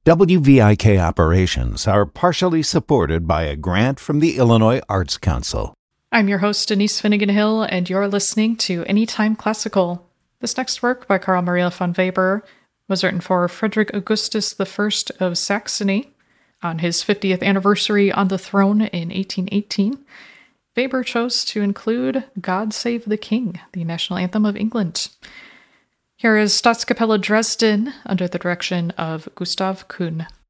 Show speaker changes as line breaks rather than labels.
WVIK operations are partially supported by a grant from the Illinois Arts Council.
I'm your host, Denise Finnegan Hill, and you're listening to Anytime Classical. This next work by Carl Maria von Weber was written for Frederick Augustus I of Saxony on his 50th anniversary on the throne in 1818. Weber chose to include God Save the King, the national anthem of England. Here is Staatskapelle Dresden under the direction of Gustav Kuhn.